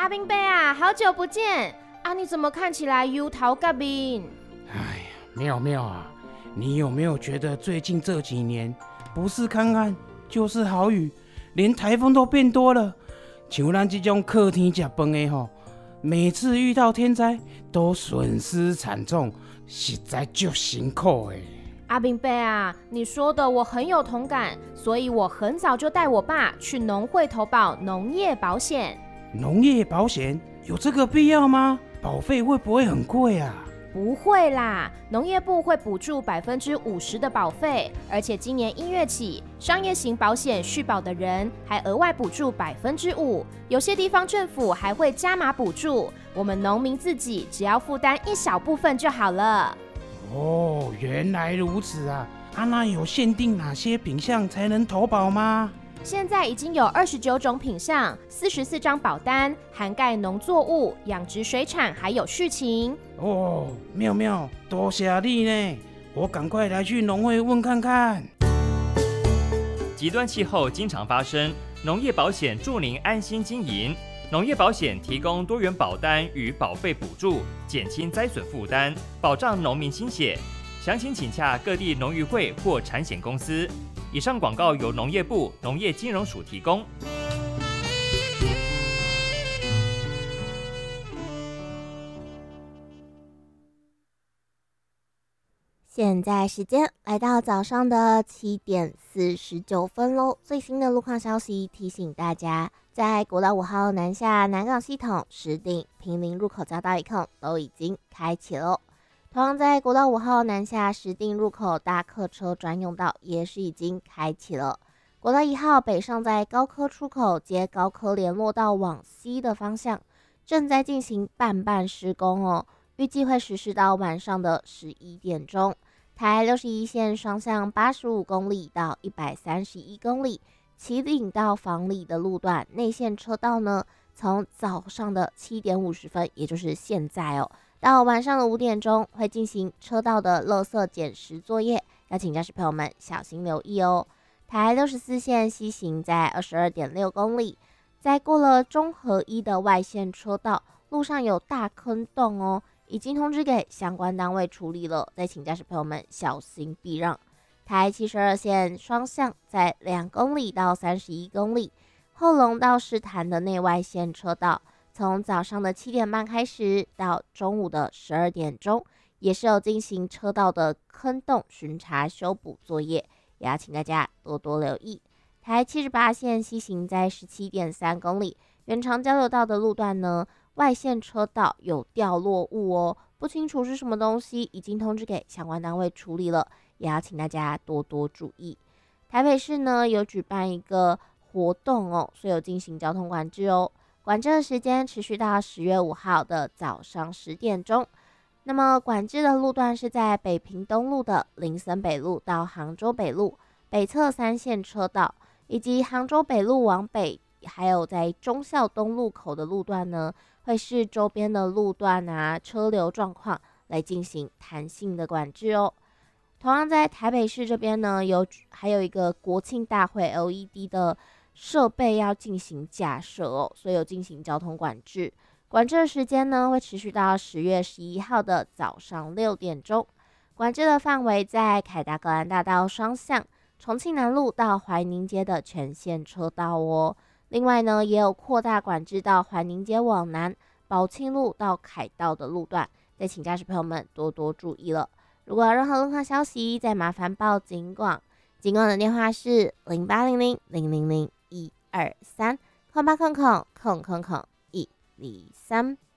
阿兵伯啊，好久不见啊！你怎么看起来忧头甲面？ 哎呀，妙妙啊，你有没有觉得最近这几年不是干旱就是豪雨，连台风都变多了？像咱这种靠天吃饭的吼，每次遇到天灾都损失惨重，实在就辛苦的。 阿兵伯啊，你说的我很有同感，所以我很早就带我爸去农会投保农业保险。 农业保险有这个必要吗？保费会不会很贵啊？ 不会啦，农业部会补助50%的保费，而且今年1月起，商业型保险续保的人还额外补助5%，有些地方政府还会加码补助，我们农民自己只要负担一小部分就好了。 哦，原来如此啊！那有限定哪些品项才能投保吗？ 现在已经有29种品项，44张保单，涵盖农作物、养殖水产还有畜禽。 哦，妙妙，多谢你呢！我赶快来去农会问看看。 极端气候经常发生，农业保险助您安心经营。农业保险提供多元保单与保费补助，减轻灾损负担，保障农民心血。详情请洽各地农渔会或产险公司。以上广告由农业部农业金融署提供。 现在时间来到早上的7点49分喽。最新的路况消息提醒大家，在国道5号南下南港系统、石碇、坪林入口匝道一控都已经开启了。同样在国道5号南下石碇入口大客车专用道也是已经开启了。国道1号北上在高科出口接高科联络道往西的方向，正在进行半施工哦，预计会实施到晚上的11点钟。台61线双向85公里到131公里，旗岭到房里的路段内线车道呢，从早上的7点50分，也就是现在哦，到晚上的5点钟会进行车道的垃圾捡拾作业，要请驾驶朋友们小心留意哦。台64线西行在22.6公里，在过了中和一的外线车道，路上有大坑洞哦，已经通知给相关单位处理了，再请驾驶朋友们小心避让。台72线双向在2公里到31公里，后龙到狮潭的内外线车道，从早上的7点半开始到中午的12点钟，也是有进行车道的坑洞巡查修补作业，也要请大家多多留意。台78线西行在17.3公里，原长交流道的路段呢，外线车道有掉落物哦，不清楚是什么东西，已经通知给相关单位处理了，也要请大家多多注意。台北市呢有举办一个活动哦，所以有进行交通管制哦，管制的时间持续到10月5号的早上10点钟。那么管制的路段是在北平东路的林森北路到杭州北路北侧3线车道，以及杭州北路往北，还有在忠孝东路口的路段呢，会视周边的路段啊车流状况来进行弹性的管制哦。同样在台北市这边呢，还有一个国庆大会 LED 的设备要进行架设哦，所以有进行交通管制。管制的时间呢会持续到10月11号的早上6点钟。管制的范围在凯达格兰大道双向、重庆南路到怀宁街的全线车道哦。另外呢，也有扩大管制到怀宁街往南、宝庆路到凯道的路段，再请驾驶朋友们多多注意了。如果有任何路况消息，再麻烦报警广，警广的电话是0800-000-123，0800-123。